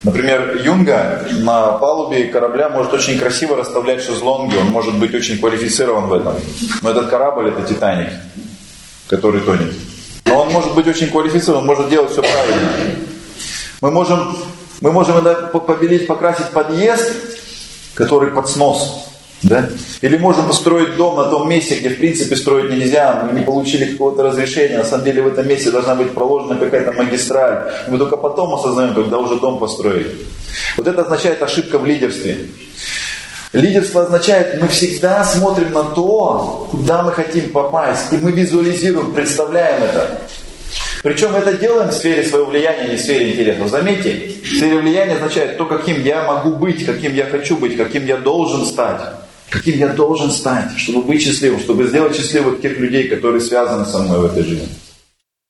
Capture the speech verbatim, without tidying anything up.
Например, Юнга на палубе корабля может очень красиво расставлять шезлонги, он может быть очень квалифицирован в этом. Но этот корабль — это Титаник, который тонет. Но он может быть очень квалифицирован, он может делать все правильно. Мы можем, мы можем побелить, покрасить подъезд, который под снос. Да? Или можем построить дом на том месте, где в принципе строить нельзя, мы не получили какого-то разрешения, на самом деле в этом месте должна быть проложена какая-то магистраль. Мы только потом осознаем, когда уже дом построили. Вот это означает ошибка в лидерстве. Лидерство означает, мы всегда смотрим на то, куда мы хотим попасть, и мы визуализируем, представляем это. Причем это делаем в сфере своего влияния, не в сфере интересов. Заметьте, в сфере влияния означает то, каким я могу быть, каким я хочу быть, каким я должен стать. Каким я должен стать, чтобы быть счастливым, чтобы сделать счастливых тех людей, которые связаны со мной в этой жизни.